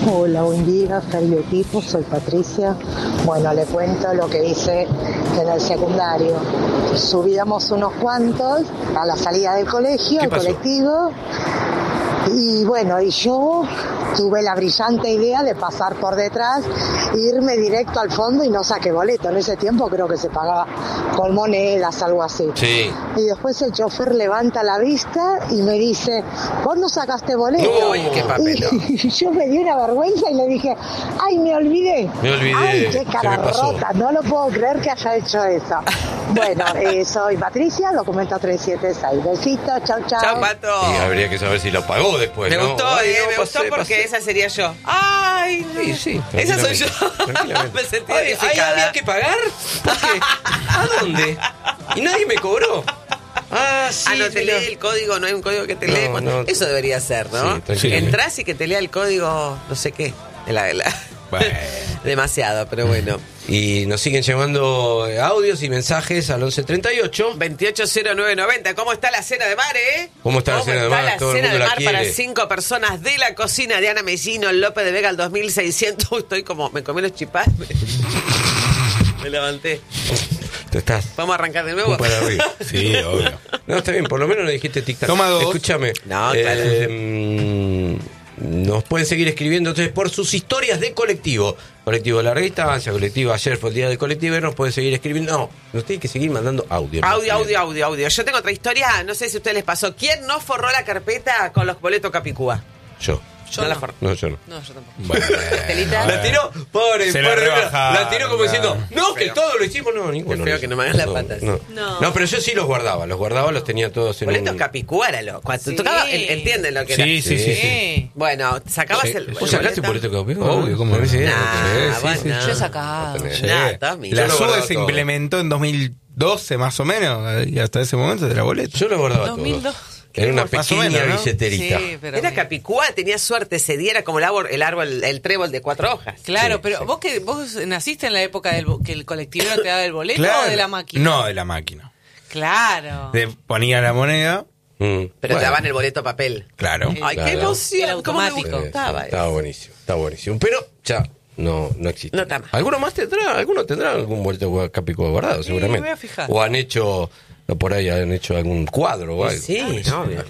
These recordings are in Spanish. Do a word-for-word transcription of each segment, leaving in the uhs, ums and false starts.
Hola, buen día, Ferry Equipo, soy Patricia. Bueno, le cuento lo que hice en el secundario. Subíamos unos cuantos a la salida del colegio, al colectivo, y bueno, y yo tuve la brillante idea de pasar por detrás, irme directo al fondo y no saqué boleto. En ese tiempo creo que se pagaba con monedas, algo así. Sí. Y después el chofer levanta la vista y me dice, ¿vos no sacaste boleto? Uy, qué papel. Y yo me di una vergüenza y le dije, ay, me olvidé. Me olvidé. Ay, qué Se cara me pasó. rota, no lo puedo creer que haya hecho eso. Bueno, eh, soy Patricia, documento trescientos setenta y seis. Besitos, chau, chau. Chao, Pato. Y habría que saber si lo pagó después, Me ¿no? gustó, Ay, eh, no, me pasé, gustó porque pasé. esa sería yo. Ay, no. Sí, sí. Esa soy yo. Tranquilamente. Me sentí Ay, identificada. ¿ahí había que pagar? ¿Por qué? ¿A dónde? Y nadie me cobró. Ah, sí. Ah, no te mira. lee el código, no hay un código que te No, lee. no. Eso debería ser, ¿no? Sí, tranquilamente. Entrás y que te lea el código, no sé qué. De la, de la- Bueno. Demasiado, pero bueno. Y nos siguen llevando audios y mensajes al once treinta y ocho. veintiocho cero nueve noventa. ¿Cómo está la cena de mar, eh? ¿Cómo está la cena de mar? está Todo la el cena mundo de la mar quiere. para cinco personas de la cocina de Ana Mellino, López de Vega, al dos mil seiscientos. Uy, estoy como, me comí los chipás. Me, me levanté. Tú estás ¿Vamos a arrancar de nuevo? un para arriba. Sí, obvio. No, está bien, por lo menos no dijiste tic-tac. Toma dos. Escúchame. No, eh, claro. mm, nos pueden seguir escribiendo entonces por sus historias de colectivo. Colectivo de larga distancia, colectivo ayer fue el día del colectivo, nos pueden seguir escribiendo. No, nos tienen que seguir mandando audio. Audio, audio, audio, audio. Yo tengo otra historia, no sé si a ustedes les pasó. ¿Quién no forró la carpeta con los boletos Capicúa? Yo. Yo no, no. la forré. No, yo no. No, yo tampoco. Bueno, Telita. La tiró, pobre, Se la pobre, rebajaron, la tiró como diciendo, claro. no, que Feo. todo lo hicimos, no, ninguno. Qué lo feo hizo. que no me hagas la No, pata así. No. No. No, pero yo sí los guardaba, los guardaba, los tenía todos en Boletos un... Capicúa era lo. Cuando Sí. tocaba, en- entienden lo que era. Sí, sí, sí, sí. Sí. Bueno, sacabas Sí. el. ¿Vos el sacaste un boleto? boleto Capicúa? Obvio, ¿cómo no? Sí, sí, Nah, Sí, sí, bueno, sí. no. Yo he sacado. Sí. Nah, Tommy. La Yo lo SUBE guardaba se todo. implementó en dos mil doce más o menos, y hasta ese momento de la boleta. Yo lo guardaba dos mil dos. todo. Era una Más o pequeña menos, ¿no? billeterita. Sí, pero Era bien. Capicúa, tenía suerte, se diera como el árbol, el árbol, el trébol de cuatro hojas. Claro, Sí, pero sí. vos que vos naciste en la época del bo- que el colectivero te daba el boleto Claro. o de la máquina. No, de la máquina. Claro. De, ponía la moneda, Mm. Pero Bueno, te daban el boleto papel. claro. Ay, Claro. qué emoción. El ¿Cómo me automático. sí, gustaba sí, estaba eso? buenísimo, estaba buenísimo. Pero ya no, no existe. No está más. ¿Alguno más tendrá? ¿Alguno tendrá algún boleto Capicúa guardado, seguramente? me voy a fijar. O han hecho, o por ahí han hecho algún cuadro o algo. Sí, obvio.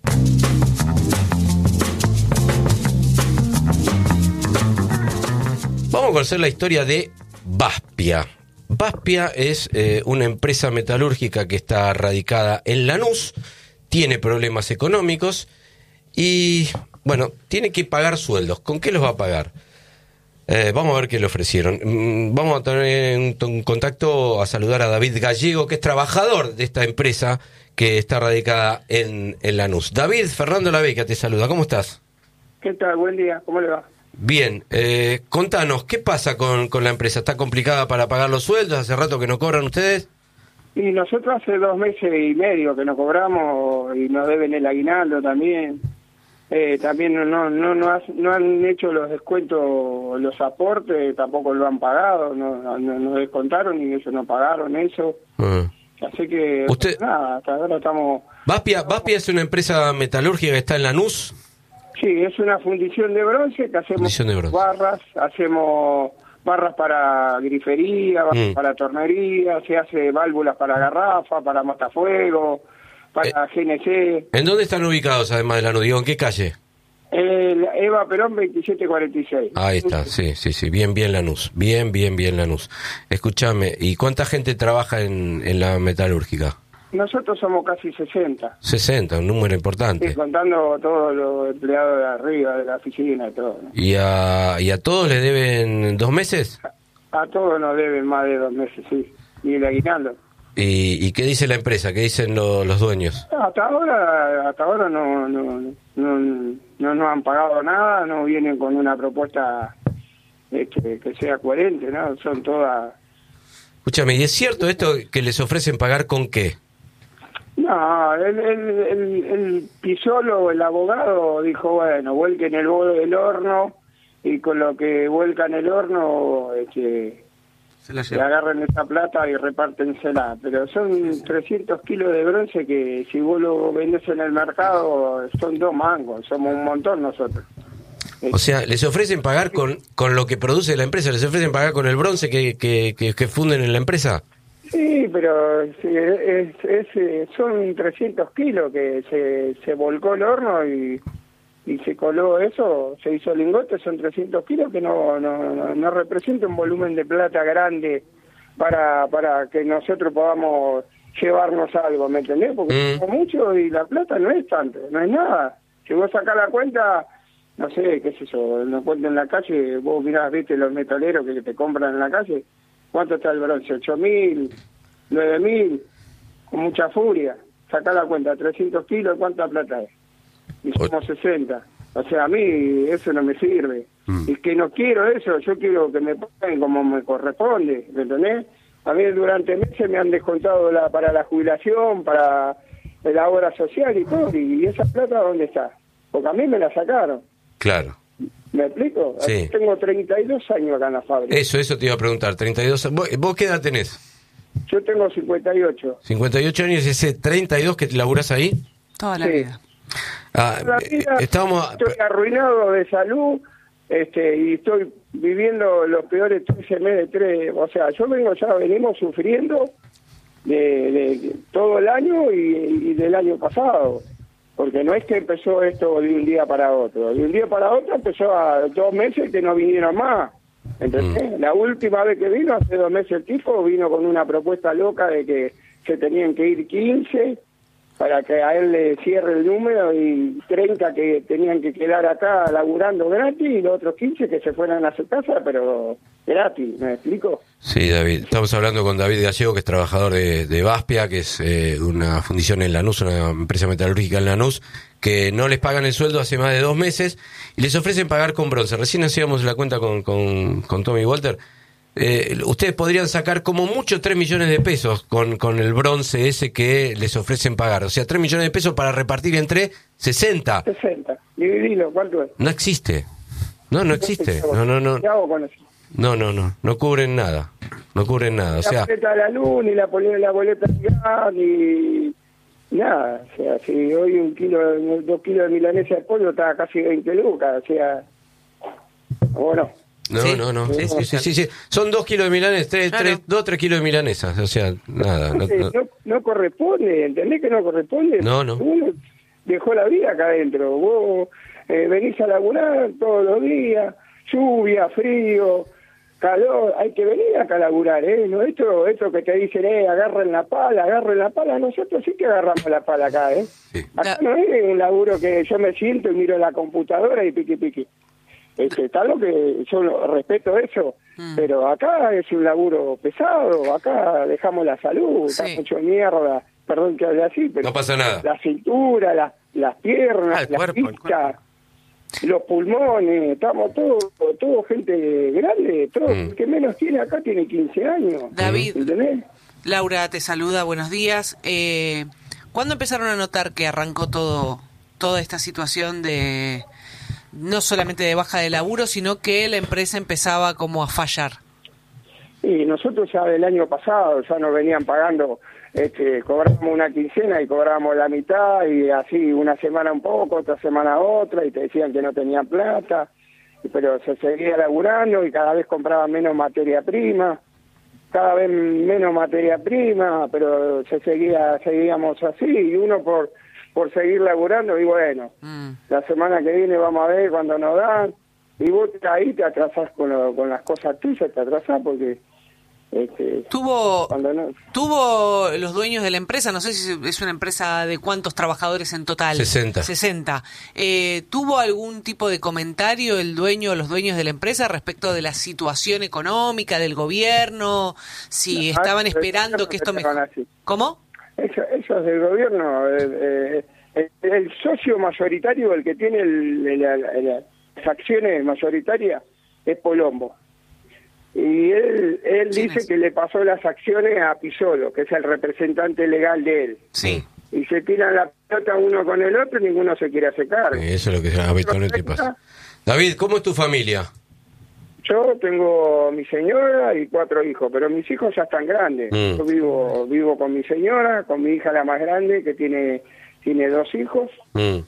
Vamos a conocer la historia de Baspia. Baspia es eh, una empresa metalúrgica que está radicada en Lanús, tiene problemas económicos y, bueno, tiene que pagar sueldos. ¿Con qué los va a pagar? Eh, vamos a ver qué le ofrecieron. Mm, Vamos a tener un, un contacto a saludar a David Gallego, que es trabajador de esta empresa que está radicada en, en Lanús. David, Fernando Labeca te saluda. ¿Cómo estás? ¿Qué tal? Buen día, ¿cómo le va? Bien, eh, contanos, ¿qué pasa con, con la empresa? ¿Está complicada para pagar los sueldos? ¿Hace rato que no cobran ustedes? Y nosotros hace dos meses y medio que nos cobramos y nos deben el aguinaldo también. Eh, también no no no no, has- no han hecho los descuentos, los aportes, tampoco lo han pagado, no, no, nos descontaron y ellos no pagaron eso. Ah. Así que, Usted- nada, hasta ahora estamos... Baspia, Baspia es una empresa metalúrgica que está en Lanús. Sí, es una fundición de bronce que hacemos Fundición de bronce. barras, hacemos barras para grifería, barras Mm. para tornería, se hace válvulas para garrafa, para matafuego, para Eh. G N C. ¿En dónde están ubicados además de Lanús? Digo, ¿en qué calle? El Eva Perón veintisiete cuarenta y seis. Ahí está, sí, sí, sí, bien, bien Lanús, bien, bien, bien Lanús. Escúchame, ¿y cuánta gente trabaja en, en la metalúrgica? Nosotros somos casi sesenta, sesenta, un número sí, importante. contando todos los empleados de arriba, de la oficina y todo, ¿no? ¿Y a, ¿Y a todos les deben dos meses? A todos nos deben más de dos meses, sí, y el aguinaldo. ¿Y, y qué dice la empresa? ¿Qué dicen lo- los dueños? Hasta ahora, hasta ahora no, no, no, no nos han pagado nada, no vienen con una propuesta este, que sea coherente, ¿no? Son todas... Escúchame, ¿y es cierto esto que les ofrecen pagar con qué? No, el, el, el, el pisolo, el abogado, dijo, bueno, vuelquen el bolo del horno y con lo que vuelcan el horno, este, Se la le agarren esa plata y repártensela. Pero son trescientos kilos de bronce que si vos lo vendés en el mercado son dos mangos, somos un montón nosotros. O sea, les ofrecen pagar con, con lo que produce la empresa, les ofrecen pagar con el bronce que, que, que, que funden en la empresa. Sí, pero sí, es, es, es, son trescientos kilos que se, se volcó el horno y, y se coló eso, se hizo lingote, son trescientos kilos que no, no, no, no representa un volumen de plata grande para, para que nosotros podamos llevarnos algo, ¿me entendés? Porque Mm. es mucho y la plata no es tanto, no es nada. Si vos sacás la cuenta, no sé, qué sé yo, lo cuento en la calle, vos mirás, viste, los metaleros que te compran en la calle, ¿cuánto está el bronce? ¿Ocho mil? ¿Nueve mil? Con mucha furia. Sacá la cuenta, trescientos kilos, ¿cuánta plata es? Y somos sesenta. O sea, a mí eso no me sirve. Mm. Y que no quiero eso, yo quiero que me paguen como me corresponde, ¿me entendés? A mí durante meses me han descontado la, para la jubilación, para la obra social y todo, y esa plata ¿dónde está? Porque a mí me la sacaron. Claro. ¿Me explico? Sí. Tengo treinta y dos años acá en la fábrica. Eso, eso te iba a preguntar, treinta y dos. ¿Vos, vos qué edad tenés? Yo tengo cincuenta y ocho. cincuenta y ocho años, ese treinta y dos que laburás ahí. Toda la Sí. vida. Ah, La eh, vida, estábamos... estoy arruinado de salud, este, y estoy viviendo los peores trece meses, tres, o sea, yo vengo ya, venimos sufriendo de, de todo el año y, y del año pasado, porque no es que empezó esto de un día para otro, de un día para otro empezó a dos meses que no vinieron más, ¿entendés? Mm. La última vez que vino, hace dos meses el tipo, vino con una propuesta loca de que se tenían que ir quince para que a él le cierre el número y treinta que tenían que quedar acá laburando gratis y los otros quince que se fueran a su casa, pero gratis, ¿me explico? Sí, David, estamos hablando con David Gallego, que es trabajador de, de Baspia, que es eh, una fundición en Lanús, una empresa metalúrgica en Lanús, que no les pagan el sueldo hace más de dos meses y les ofrecen pagar con bronce. Recién hacíamos la cuenta con, con, con Tommy Walter. Eh, ustedes podrían sacar como mucho tres millones de pesos con, con el bronce ese que les ofrecen pagar. O sea, tres millones de pesos para repartir entre sesenta. sesenta. Dividilo, ¿cuánto es? No existe. No, no existe. No, no, no. ¿Qué hago con eso? No, no, no. No cubren nada. No cubren nada. O sea, la boleta de la luz, ni la, la boleta de gas, ni nada. O sea, si hoy un kilo, dos kilos de milanesa de pollo está casi veinte lucas. O sea, bueno. No, Sí. no, no. Sí, Sí, sí, sí, sí. Son dos kilos de milanesas, tres, Claro. tres, dos, tres kilos de milanesas. O sea, nada. No, No, no. no corresponde, ¿entendés que no corresponde? No, no. Uno dejó la vida acá adentro. Vos eh, venís a laburar todos los días, lluvia, frío, calor, hay que venir acá a laburar, ¿eh? No, esto, esto que te dicen, eh, agarren la pala, agarren la pala, nosotros sí que agarramos la pala acá, ¿eh? Sí. Acá no es un laburo que yo me siento y miro la computadora y piqui piqui. Este, está lo que yo lo- respeto eso, mm. pero acá es un laburo pesado, acá dejamos la salud, Sí. está mucho mierda, perdón que hable así, pero No pasa nada. la cintura, la- las piernas, Ah, el las cuerpo, el pistas, los pulmones, estamos todos, todo gente grande, todo Mm. el que menos tiene acá tiene quince años. David. ¿Entendés? Laura te saluda, buenos días. Eh, ¿Cuándo empezaron a notar que arrancó todo toda esta situación de no solamente de baja de laburo, sino que la empresa empezaba como a fallar? Y nosotros ya del año pasado ya nos venían pagando, este, cobramos una quincena y cobramos la mitad y así una semana un poco, otra semana otra y te decían que no tenían plata, pero se seguía laburando y cada vez compraban menos materia prima, cada vez menos materia prima, pero se seguía, seguíamos así y uno por por seguir laburando y bueno, Mm. la semana que viene vamos a ver cuando nos dan y vos ahí te atrasás con, lo, con las cosas tuyas, te atrasás porque este, ¿Tuvo, cuando no, ¿Tuvo los dueños de la empresa, no sé si es una empresa de cuántos trabajadores en total? sesenta. sesenta. Eh, ¿Tuvo algún tipo de comentario el dueño o los dueños de la empresa respecto de la situación económica del gobierno? Si No, estaban ah, esperando que esto estaban mejore. así. ¿Cómo? Eso, eso es del gobierno. eh, eh, el, el socio mayoritario, el que tiene el, el- el- las acciones mayoritarias, es Polombo. Y él, él ¿Quién dice es? que le pasó las acciones a Pisolo, que es el representante legal de él. Sí. Y se tiran la pelota uno con el otro y ninguno se quiere hacer cargo. Eh, Eso es lo que habitualmente pasa. David, ¿cómo es tu familia? Yo tengo mi señora y cuatro hijos, pero mis hijos ya están grandes. Mm. Yo vivo vivo con mi señora, con mi hija la más grande, que tiene tiene dos hijos. Mm.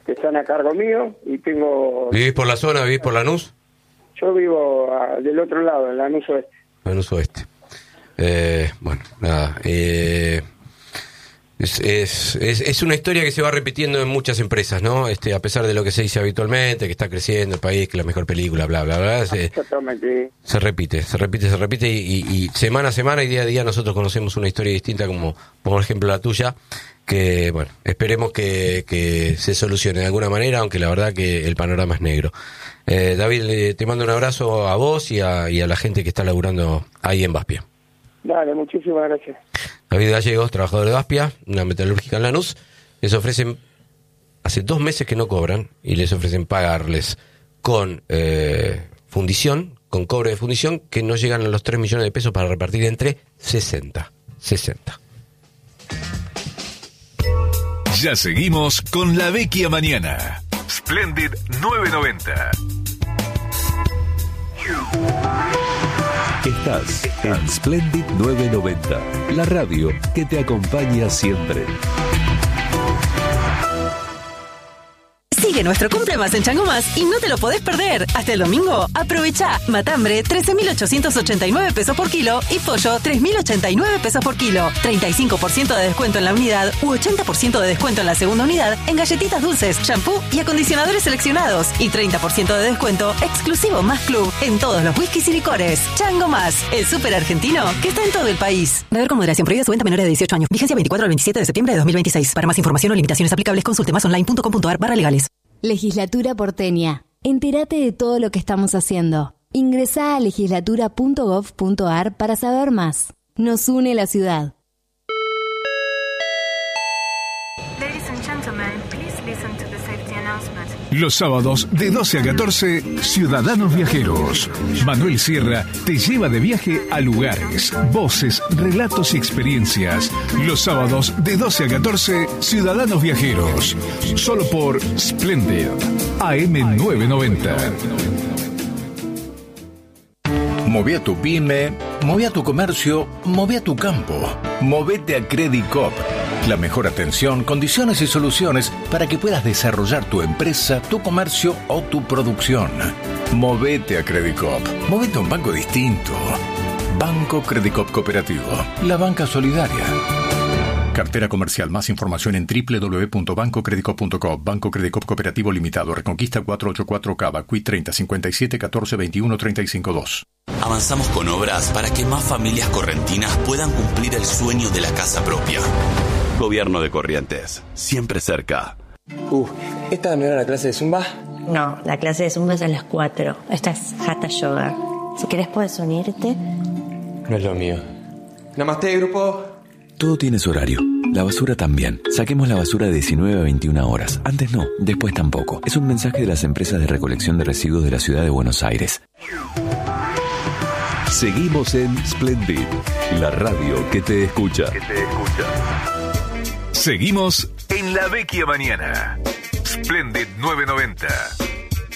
que están a cargo mío y tengo... ¿Vivís por la zona? ¿Vivís por Lanús? Yo vivo a, del otro lado, en Lanús Oeste. Lanús Oeste. Eh, bueno, nada. Eh, es, es, es, es una historia que se va repitiendo en muchas empresas, ¿no? Este, a pesar de lo que se dice habitualmente, que está creciendo el país, que la mejor película, bla, bla, bla. Se, Exactamente. Se repite, se repite, se repite y, y, y semana a semana y día a día nosotros conocemos una historia distinta, como por ejemplo la tuya, que, bueno, esperemos que, que se solucione de alguna manera, aunque la verdad que el panorama es negro. Eh, David, te mando un abrazo a vos y a, y a la gente que está laburando ahí en Baspia. Dale, muchísimas gracias. David Gallegos, trabajador de Baspia, una metalúrgica en Lanús, les ofrecen, hace dos meses que no cobran, y les ofrecen pagarles con eh, fundición, con cobre de fundición, que no llegan a los tres millones de pesos para repartir entre sesenta. sesenta. Ya seguimos con La Vecchia Mañana. Splendid nueve noventa. Estás en Splendid nueve noventa, la radio que te acompaña siempre. Sigue nuestro cumple más en Chango Más y no te lo podés perder. Hasta el domingo, aprovecha matambre trece mil ochocientos ochenta y nueve pesos por kilo y pollo tres mil ochenta y nueve pesos por kilo. treinta y cinco por ciento de descuento en la unidad u ochenta por ciento de descuento en la segunda unidad en galletitas dulces, shampoo y acondicionadores seleccionados. Y treinta por ciento de descuento exclusivo Más Club en todos los whiskies y licores. Chango Más, el súper argentino que está en todo el país. Beber con moderación, prohibida su venta a menores de dieciocho años. Vigencia veinticuatro al veintisiete de septiembre de dos mil veintiséis. Para más información o limitaciones aplicables, consulte más online punto com punto a r barra legales. Legislatura porteña. Entérate de todo lo que estamos haciendo. Ingresá a legislatura punto gov punto a r para saber más. Nos une la ciudad. Ladies and gentlemen, please listen to the safety announcement. Los sábados de doce a catorce, Ciudadanos Viajeros. Manuel Sierra te lleva de viaje a lugares, voces, relatos y experiencias. Los sábados de doce a catorce, Ciudadanos Viajeros. Solo por Splendid A M novecientos noventa. Moví a tu pyme, moví a tu comercio, moví a tu campo. Movete a Credicop. La mejor atención, condiciones y soluciones para que puedas desarrollar tu empresa, tu comercio o tu producción. Movete a Credicop. Movete a un banco distinto. Banco Credicop Cooperativo. La banca solidaria. Cartera comercial. Más información en doble u doble u doble u punto banco credicop punto com. Banco Credicop Cooperativo Limitado. Reconquista cuatrocientos ochenta y cuatro Cava. Q I treinta cincuenta y siete catorce veintiuno treinta y cinco dos. Avanzamos con obras para que más familias correntinas puedan cumplir el sueño de la casa propia. Gobierno de Corrientes, siempre cerca. Uh, ¿esta no era la clase de Zumba? No, la clase de Zumba es a las cuatro. Esta es Hatha Yoga. Si querés puedes unirte. No es lo mío. Namaste, grupo. Todo tiene su horario. La basura también. Saquemos la basura de diecinueve a veintiuna horas. Antes no, después tampoco. Es un mensaje de las empresas de recolección de residuos de la ciudad de Buenos Aires. Seguimos en Splendid, la radio que te escucha. Que te escucha. Seguimos en La Vecchia Mañana. Splendid nueve noventa.